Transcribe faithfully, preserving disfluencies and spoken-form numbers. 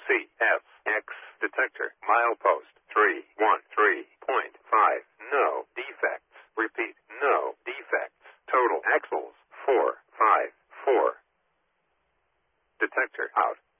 C F X detector. Milepost three one three point five. No defects. Repeat, no defects. Total axles four five four. Detector out.